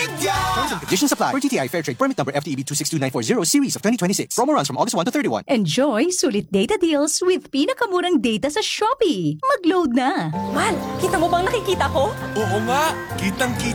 Terms and conditions apply. Per TTI Fair Trade Permit number FTEB 262940 series of 2026. Promo runs from August 1 to 31. Enjoy sulit data deals with pinakamurang data sa Shopee. Mag-load na! Mal, kita mo bang nakikita ko? Oo nga, kitang-kita